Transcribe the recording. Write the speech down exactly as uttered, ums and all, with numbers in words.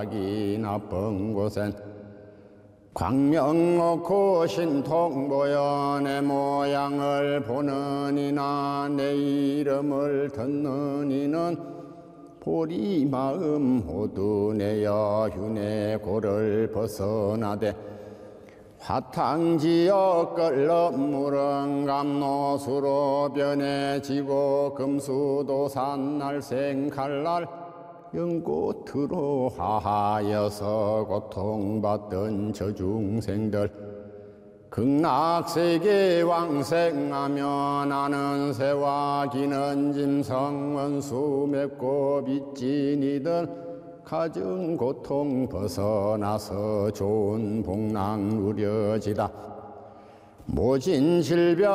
이 나쁜 곳엔 광명 놓고 신통 보여 내 모양을 보는 이나 내 이름을 듣는 이는 보리 마음 모두 내어 윤회 고를 벗어나되 화탕지어 끓는 물은 감노수로 변해지고 금수도산 날생 칼날 연꽃으로 하하여서 고통받던 저 중생들 극락세계 왕생하며 나는 새와 기는 짐승 원수 맺고 빚진이들 가진 고통 벗어나서 좋은 복락 누려지다 모진 질병